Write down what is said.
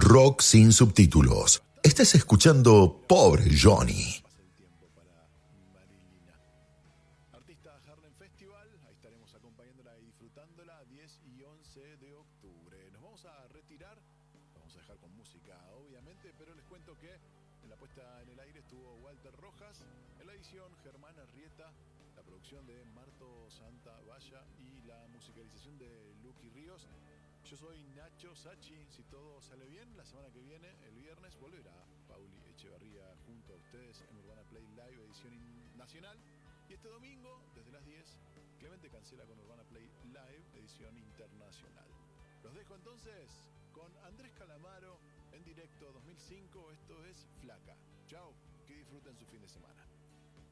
Rock sin subtítulos. Estás escuchando Pobre Johnny. Artista Harlem Festival, ahí estaremos acompañándola y disfrutándola 10 y 11 de octubre. Nos vamos a retirar, vamos a dejar con música obviamente, pero les cuento que en la puesta en el aire estuvo Walter Rojas, en la edición Germán Arrieta, la producción de Marto Santa Valla y la musicalización de Luqui Ríos. Yo soy Nacho Sachi, si todo sale bien, la semana que viene, el viernes, volverá Pauli Echeverría junto a ustedes en Urbana Play Live edición nacional. Y este domingo, desde las 10, Clemente Cancela con Urbana Play Live, edición internacional. Los dejo entonces con Andrés Calamaro en directo 2005. Esto es Flaca. Chao, que disfruten su fin de semana.